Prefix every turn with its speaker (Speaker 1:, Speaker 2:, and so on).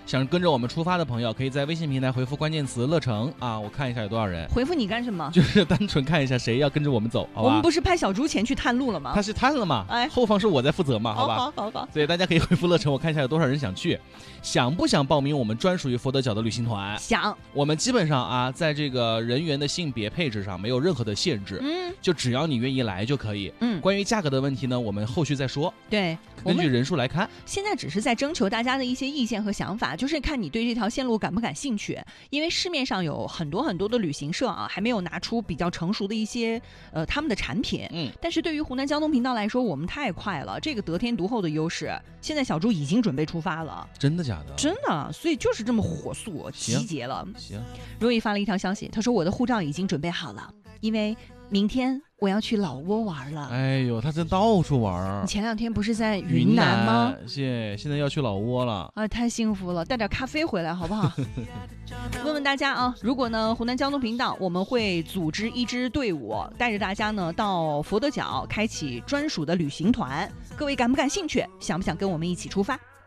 Speaker 1: 想跟着我们出发的朋友，可以在微信平台回复关键词乐成啊，我看一下有多少人。
Speaker 2: 回复你干什么？
Speaker 1: 就是单纯看一下谁要跟着我们走，好吧？
Speaker 2: 我们不是派小猪前去探路了吗？
Speaker 1: 他是探了嘛，后方是我在负责嘛，好吧？
Speaker 2: 好。
Speaker 1: 所以大家可以回复乐成，我看一下有多少人想去，想不想报名我们专属于佛得角的旅行团？
Speaker 2: 想。
Speaker 1: 我们基本上啊，在这个人员的性别配置上没有任何的限制，就只要你愿意来就可以。关于价格的问题呢，我们后续再说。
Speaker 2: 对，
Speaker 1: 根据人数来看，
Speaker 2: 现在只是在征求大家的一些意见和想法，就是看你对这条线路感不感兴趣。因为市面上有很多的旅行社啊，还没有拿出比较成熟的一些他们的产品。但是对于湖南交通频道来说，我们太快了，这个得天独厚的优势，现在小猪已经准备出发了。
Speaker 1: 真的假的？
Speaker 2: 真的，所以就是这么火速集结了。
Speaker 1: 行。
Speaker 2: 若雨发了一条消息，他说我的护照已经准备好了，因为明天我要去老挝玩了。
Speaker 1: 哎呦，他真到处玩。
Speaker 2: 你前2天不是在云南吗？
Speaker 1: 现在要去老挝了
Speaker 2: 啊，太幸福了，带点咖啡回来好不好？问问大家啊，如果呢湖南交通频道我们会组织一支队伍，带着大家呢到佛得角开启专属的旅行团，各位感不感兴趣？想不想跟我们一起出发？